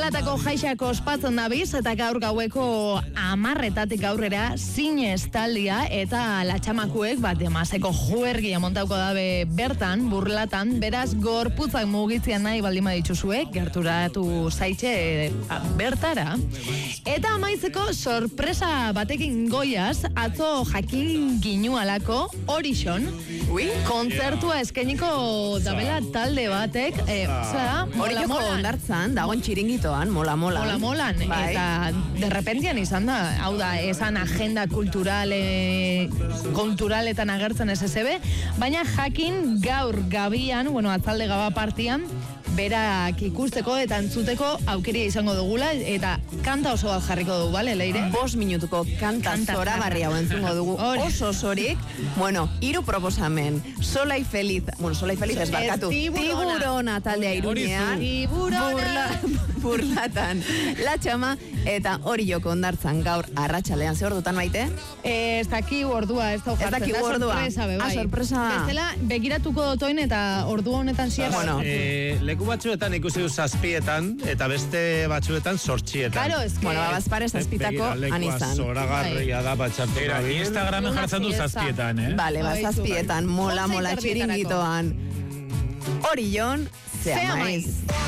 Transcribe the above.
Burlatako jaisak ospatzen dabiz, eta gaur gaueko 10:00 aurrera zinez taldia eta latxamakuek demaseko juergia montauko dabe bertan, Burlatan, beraz gorputzak mugitzean nahi baldin badituzue, gerturatu zaitxe bertara. Eta amaitzeko sorpresa batekin goiaz, atzo jakin ginualako Orixon, kontzertua eskainiko dabela talde batek, Orioko ondartzan, dagoen txiringitoan, mola-molan. Eta derrepentian izan da, hau da, esan agenda kulturaletan agertzen SSB, baina jakin gaur gabian, atzalde gaba partian, berak ikusteko eta entzuteko aukeria izango dugula, eta kanta oso bat jarriko dugu, bale, Leire? 5 minutuko kanta zoragarri hau entzungo dugu, oso osorik. 3 proposamen, Sola y Feliz ez barkatu, Tiburona taldea Iruñean, Burlatan, La Txama, eta Orioko ondartzan gaur arratsalean, ze ordutan Maite? Ez dakigu ordua, ez da jartzen, da sorpresa, bai. Sorpresa. Bestela, begiratuko dotoin eta ordu honetan ziarra. Leku batzuetan ikusi du 7:00 eta beste batzuetan 8:00. Claro, es que... bazpare 7:00 anizan. Zoragarria da batxartu. Instagramen jartzen du 7:00, Bale, 7:00, mola txiringitoan. Orion, zea maiz.